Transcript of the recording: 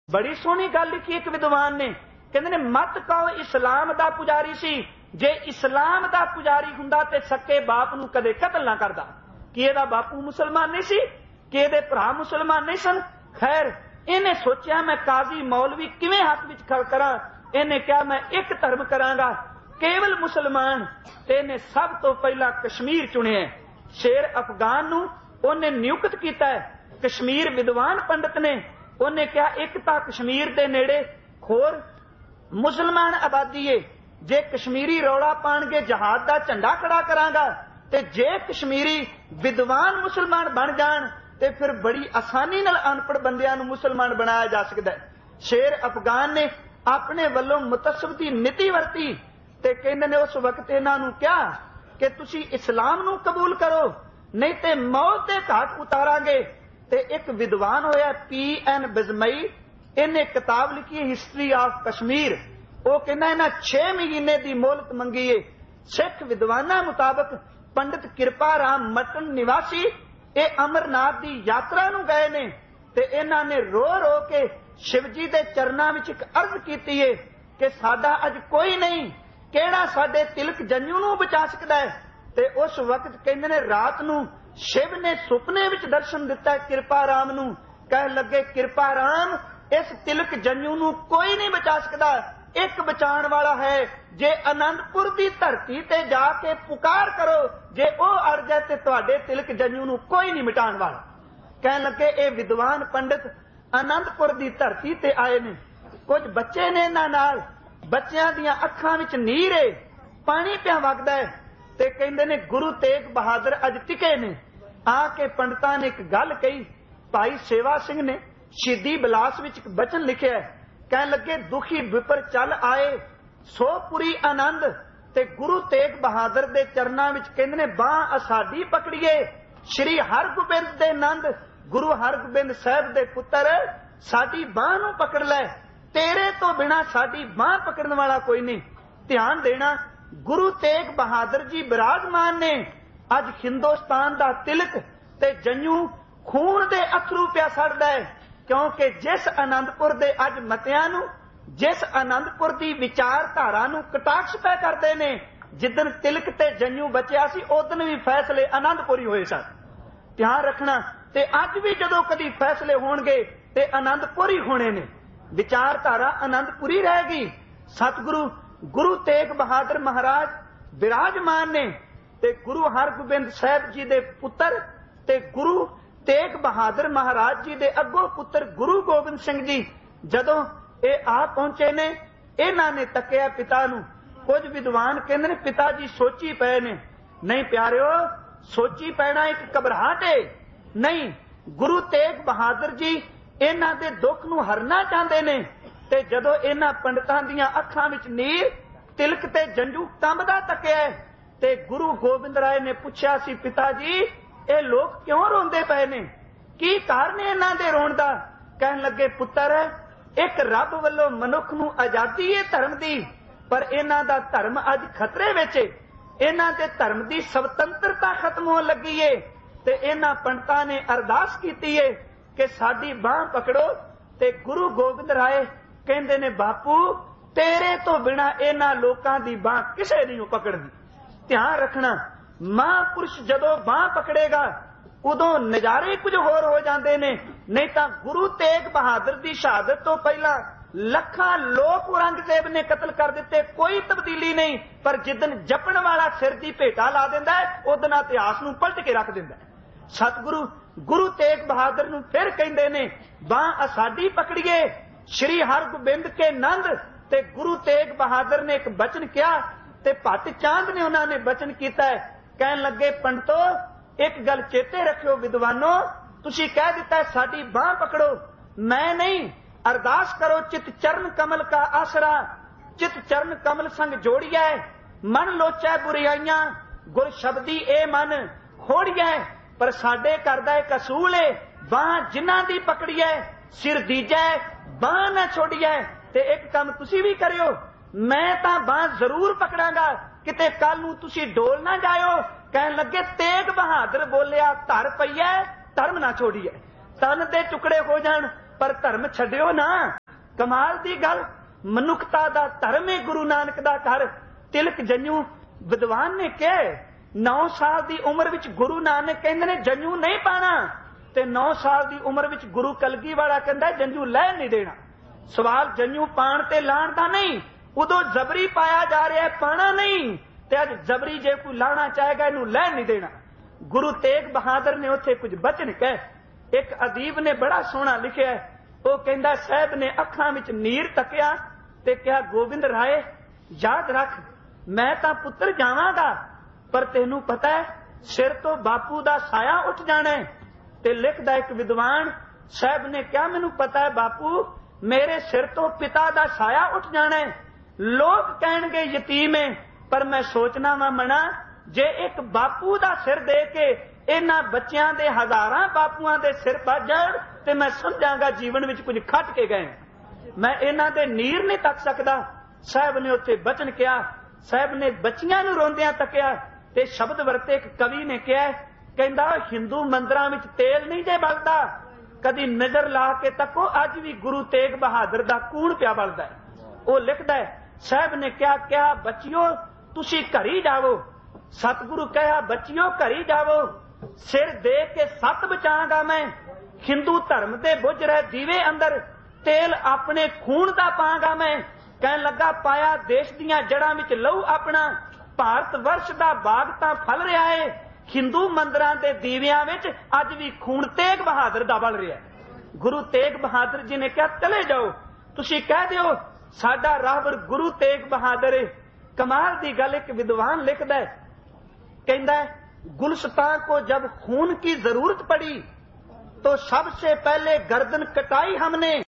बड़ी सोहनी गल लिखी एक विद्वान ने, कहते ने मत कहो इस्लाम दा पुजारी सी, जे इस्लाम दा पुजारी हुंदा ते सके बाप नूं कदे कतल ना करदा। कि इहदा बापू मुसलमान नहीं सी, कि इहदे भरा मुसलमान नहीं सन। खैर इन्हें सोचा मैं काजी मौलवी किवें हक विच खड़ करां। इन्हें कहा मैं एक धर्म करांगा, केवल मुसलमान। ते इन्हें सब तो पहला कश्मीर चुनिया। शेर अफगान नूं उन्हें नियुक्त किया है। कश्मीर विद्वान पंडित ने उन्हें कहा एक तां कश्मीर दे नेड़े होर मुसलमान आबादी है, जे कश्मीरी रौला पाणगे जहाद दा झंडा खड़ा करांगा, ते जे कश्मीरी विद्वान मुसलमान बन जाण ते फिर बड़ी आसानी नाल अनपढ़ बंदियां नूं मुसलमान बनाया जा सकदा है। शेर अफगान ने अपने वल्लों मुतसब दी नीति वरती ते कहंदे ने उस वक्त इन्हां नूं कहा कि तुसी इस्लाम नूं कबूल करो, नहीं ते मौत दे घाट उतारांगे। ते एक विद्वान होया P.N. बिजमई, इन्हें किताब लिखी है हिस्ट्री ऑफ कश्मीर। वो कहना इन्हां 6 महीने की मोहलत मंगी है। सिख विद्वाना मुताबक पंडित कृपा राम मटन निवासी ये अमरनाथ की यात्रा नूं गए ने ते इन्हां ने रो रो के शिवजी के चरनां विच एक अर्ज कीती है कि साडा अज कोई नहीं, केड़ा साडे तिलक जंजू नूं बचा सकदा है। ते उस वक्त कहंदे ने रात नूं शिव ने सुपने विच दर्शन दिता कृपा राम नूं। कह लगे कृपा राम इस तिलक जंजू नूं कोई नहीं बचा सकदा, एक बचाण वाला है। जे आनंदपुर की धरती ते जाके पुकार करो, जे ओ अड़ जाए ते तुहाडे तिलक जंजू नूं कोई नहीं मिटाण वाला। कह लगे ये विद्वान पंडित आनंदपुर की धरती ते आए ने। कुछ बच्चे ने इन्हां नाल, बच्चियां दियां अखां विच नीर है, पानी पिया वगदा है। ते कहंदे ने गुरु तेग बहादुर अज टिके ने। आके पंडितां ने एक गल कही। भाई सेवा सिंह ने शहीदी बिलास विच एक बचन लिखिया है। कह लगे दुखी विपर चल आए सो पुरी आनंद। ते गुरु तेग बहादुर दे चरनां विच कहंदे ने बांह असाडी पकड़िए, श्री हरगोबिंद दे नंद गुरु हरगोबिंद साहब दे पुत्र साडी बांह नूं पकड़ लै, तेरे तो बिना साडी बांह पकड़न वाला कोई नहीं। ध्यान देना गुरु तेग बहादुर जी विराजमान ने। अज हिंदुस्तान दा तिलक ते जंजू खून दे अथरू पिया सड़दा है, क्योंकि जिस आनंदपुर दे अज मतियां नूं, जिस आनंदपुर दी विचारधारा नूं कटाक्ष पै करदे ने, जिदन तिलक ते जंजू बचिया सी उदन भी फैसले आनंदपुरी होए सन। ध्यान रखना ते अज भी जदों कदी फैसले होणगे ते आनंदपुरी होने ने, विचारधारा आनंदपुरी रहेगी। सतगुरु गुरु तेग बहादुर महाराज विराजमान ने ते गुरु हरगोबिंद साहब जी दे पुत्र ते गुरु तेग बहादुर महाराज जी दे अगों पुत्र गुरु गोबिंद सिंह जी जदों ये आ पहुंचे ने, इन्हां ने तकिया पिता नूं। कुछ विद्वान कहंदे ने पिता जी सोची पे ने। नहीं प्यारिओ, सोची पैना एक घबराहट है नहीं। गुरु तेग बहादुर जी इन्हां दे दुख नूं हरना चाहते ने। ते जदों इन्हां पंडितां दीयां अखां विच नीर, तिलक ते जंजू कंबदा तकिया ते गुरु गोबिंद राय ने पुछया सी पिता जी ये लोग क्यों रोंदे पए ने, की कारण है इन्हां दे रोण दा। कहन लगे पुत्र एक रब वल्लों मनुख नूं आजादी है धर्म दी, पर इन्हां दा धर्म अज खतरे विच है। इन्हां दे धर्म दी स्वतंत्रता खत्म होण लगी है। ते इन्हां पंडितां ने अरदास कीती है कि साडी बांह पकड़ो। ते गुरु गोबिंद राय कहंदे ने बापू तेरे तो बिना इन्हां लोकां दी बांह किसे नहीं पकड़दी। ध्यान रखना महापुरुष जदों बांह पकड़ेगा उदों नजारे कुछ होर हो जाते ने। नहीं तो गुरु तेग बहादुर की शहादत तो पहला लखां लोक औरंगजेब ने कतल कर दिते, कोई तब्दीली नहीं। पर जिदन जपण वाला सिर दी भेटा ला दिंदा है उदन इतिहास नूं पलट के रख दिंदा है। सतगुरु गुरु तेग बहादुर नूं फिर कहंदे ने बांह साडी पकड़िए, श्री हरगोबिंद के नंद। ते गुरु तेग बहादुर ने एक बचन किया ते भट्ट चांद ने उन्होंने बचन किया है। कहन लगे पंडितो एक गल चेते रखियो विद्वानों, तुसी कह दिता है साडी बांह पकड़ो, मैं नहीं। अरदास करो चित चरण कमल का आसरा, चित चरण कमल संग जोड़िया मन लोचा बुराइयां, गुर शब्दी ए मन खोड़िया। पर साडे घर दा इक असूल है बांह जिन्हां दी पकड़िया सिर दीजा बांह ना छोड़िया। ते एक काम तुसी भी करियो, मैं तां बांह जरूर पकड़ांगा, किते कल नूं तुसी डोल ना जाओ। कहन लगे तेग बहादुर बोलिया धर पईए धर्म ना छोड़िए, तन दे टुकड़े हो जाण पर धर्म छड्डियो ना। कमाल दी गल, मनुखता दा धर्म है गुरु नानक दा घर। तिलक जंजू विद्वान ने कहा 9 साल की उम्र विच गुरु नानक कहंदे ने जंजू नहीं पाना, ते 9 साल की उम्र विच गुरु कलगी वाला कहंदा जंजू लैण नहीं देना। सवाल जंजू पाण ते लाण दा नहीं, उदों जबरी पाया जा रहा है, पाना नहीं। ते अज जबरी जे कोई लाना चाहेगा इनू लैण नहीं देना। गुरु तेग बहादुर ने उत्थे कुछ बचन कहे। एक अदीब ने बड़ा सोहना लिखिया, वो कहंदा साहब ने अखां विच नीर तकिया ते कहा गोबिंद राय याद रख, मैं तां पुत्र जावांगा पर तेनू पता है सिर तो बापू दा साया उठ जाना है। ते लिखदा एक विद्वान साहब ने क्या मैनू पता है बापू, मेरे सिर तो पिता दा साया उठ जाना है। लोग कहणगे यतीम है, पर मैं सोचना वा मना जे एक बापू दा सिर दे के इन्हां बच्चियां दे हजारां बापूआं दे सिर पज जाण ते मैं समझांगा जीवन विच कुछ खट के गए। मैं इन्हां दे नीर नहीं तक सकदा। साहब ने उत्थे बचन किया, साहब ने बच्चियां नूं रोंदियां तकिया ते शब्द वरते। एक कवि ने कहा, कहंदा हिंदू मंदिरां विच तेल नहीं जे बलदा, कदी नजर ला के तको अज भी गुरु तेग बहादुर दा कूण पिया बलदा है। वो लिखदा है साहब ने क्या बच्चियो तुसी घरी जावो। सतगुरु कहा बच्चियो घरी जावो, सिर दे के सत बचांगा मैं। हिंदू धर्म दे बुझ रहे दीवे अंदर तेल अपने खून दा पांगा मैं। कहन लगा पाया देश दियां जड़ां विच लहू अपना, भारत वर्ष दा बाग तां फल रहा है। हिंदू मंदिरां दे दीवियां विच अज भी खून तेग बहादुर दा बल रहा है। गुरु तेग बहादुर जी ने कहा चले जाओ, तुसी कह दिओ साडा राहबर गुरु तेग बहादुर है। कमाल दी गल एक विद्वान लिखदा है, कहंदा है गुलस्तां को जब खून की जरूरत पड़ी तो सबसे पहले गर्दन कटाई हमने।